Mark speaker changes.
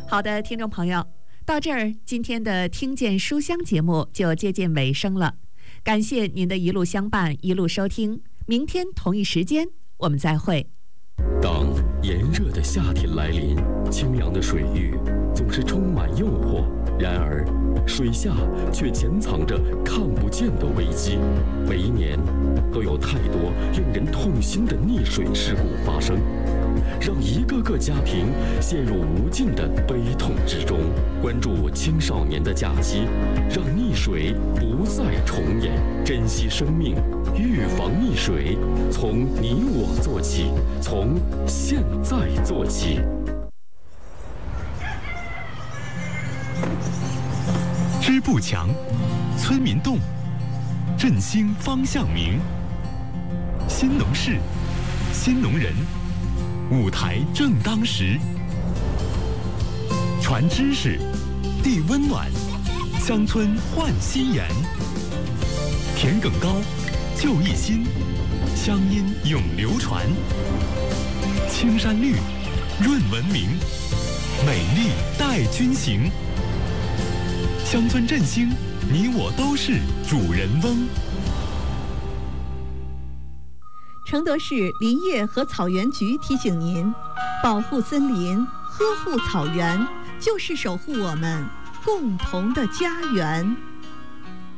Speaker 1: 好的，听众朋友，到这儿，今天的听见书香节目就接近尾声了。感谢您的一路相伴，一路收听。明天同一时间，我们再会。
Speaker 2: 当炎热的夏天来临，清凉的水域总是充满诱惑，然而水下却潜藏着看不见的危机。每一年都有太多令人痛心的溺水事故发生，让一个个家庭陷入无尽的悲痛之中。关注青少年的假期，让溺水不再重演，珍惜生命，预防溺水，从你我做起，从现在做起。
Speaker 3: 支部强，村民动，振兴方向明。新农事，新农人，舞台正当时。传知识，递温暖，乡村焕新颜。田埂高，就一心，乡音永流传。青山绿，润文明，美丽带军行。乡村振兴，你我都是主人翁。
Speaker 4: 承德市林业和草原局提醒您：保护森林，呵护草原，就是守护我们共同的家园。